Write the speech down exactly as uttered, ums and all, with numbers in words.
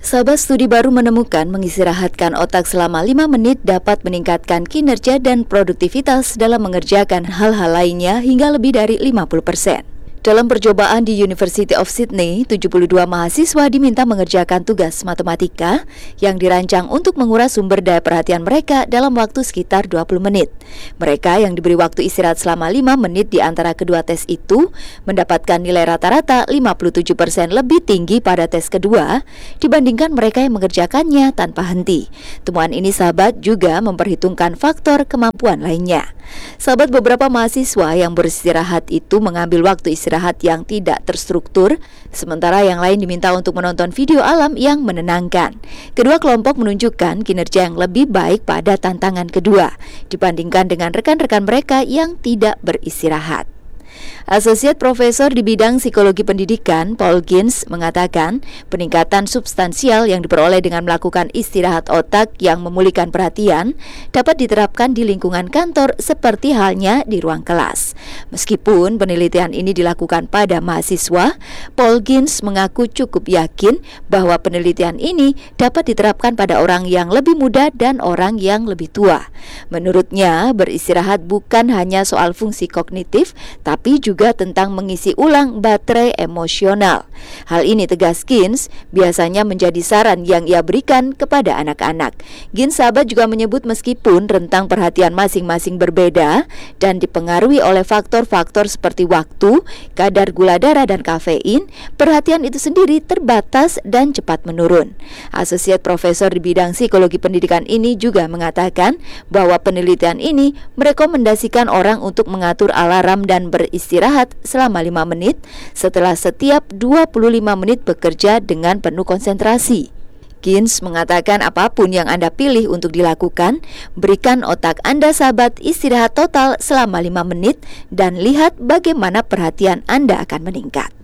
Sahabat, studi baru menemukan mengistirahatkan otak selama lima menit dapat meningkatkan kinerja dan produktivitas dalam mengerjakan hal-hal lainnya hingga lebih dari lima puluh persen. Dalam percobaan di University of Sydney, tujuh puluh dua mahasiswa diminta mengerjakan tugas matematika yang dirancang untuk menguras sumber daya perhatian mereka dalam waktu sekitar dua puluh menit. Mereka yang diberi waktu istirahat selama lima menit di antara kedua tes itu mendapatkan nilai rata-rata lima puluh tujuh persen lebih tinggi pada tes kedua dibandingkan mereka yang mengerjakannya tanpa henti. Temuan ini, sahabat, juga memperhitungkan faktor kemampuan lainnya. Sahabat, beberapa mahasiswa yang beristirahat itu mengambil waktu istirahat yang tidak terstruktur, sementara yang lain diminta untuk menonton video alam yang menenangkan. Kedua kelompok menunjukkan kinerja yang lebih baik pada tantangan kedua dibandingkan dengan rekan-rekan mereka yang tidak beristirahat. Asosiat Profesor di bidang psikologi pendidikan, Paul Gins, mengatakan peningkatan substansial yang diperoleh dengan melakukan istirahat otak yang memulihkan perhatian dapat diterapkan di lingkungan kantor seperti halnya di ruang kelas. Meskipun penelitian ini dilakukan pada mahasiswa, Paul Gins mengaku cukup yakin bahwa penelitian ini dapat diterapkan pada orang yang lebih muda dan orang yang lebih tua. Menurutnya, beristirahat bukan hanya soal fungsi kognitif, tapi juga tentang mengisi ulang baterai emosional. Hal ini, tegas Gins, biasanya menjadi saran yang ia berikan kepada anak-anak. Gins, sahabat, juga menyebut meskipun rentang perhatian masing-masing berbeda dan dipengaruhi oleh faktor-faktor seperti waktu, kadar gula darah, dan kafein, perhatian itu sendiri terbatas dan cepat menurun. Asosiat Profesor di bidang psikologi pendidikan ini juga mengatakan bahwa penelitian ini merekomendasikan orang untuk mengatur alarm dan beristirahat selama lima menit setelah setiap dua puluh lima menit bekerja dengan penuh konsentrasi. Gins mengatakan apapun yang Anda pilih untuk dilakukan, berikan otak Anda, sahabat, istirahat total selama lima menit dan lihat bagaimana perhatian Anda akan meningkat.